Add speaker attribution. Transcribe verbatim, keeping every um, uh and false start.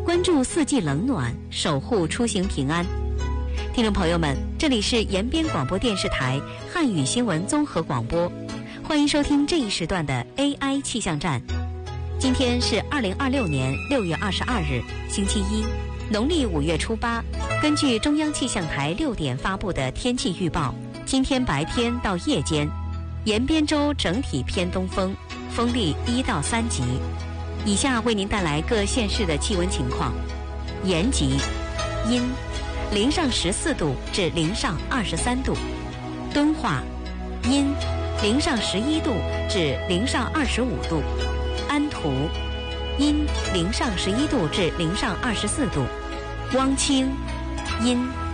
Speaker 1: 关注四季冷暖，守护出行平安。听众朋友们，这里是延边广播电视台汉语新闻综合广播，欢迎收听这一时段的 A I 气象站。今天是二零二六年六月二十二日，星期一，农历五月初八。根据中央气象台六点发布的天气预报，今天白天到夜间，延边州整体偏东风，风力一到三级。以下为您带来各县市的气温情况：延吉阴，零上十四度至零上二十三度；敦化阴，零上十一度至零上二十五度；安图阴，零上十一度至零上二十四度；汪清阴，